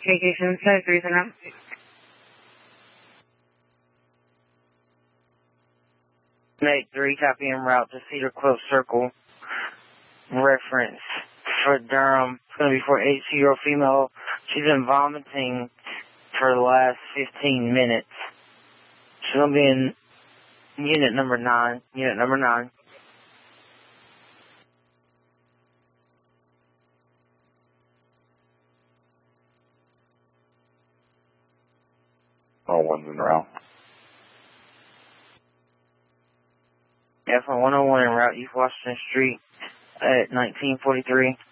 KK773 now. 83, copy en route to Cedar Club Circle. Reference for Durham. It's going to be for an 82-year-old female. She's been vomiting for the last 15 minutes. She's going to be in unit number 9. Unit number 9. All one's en route. Yeah, from 101 en route, East Washington Street at 1943.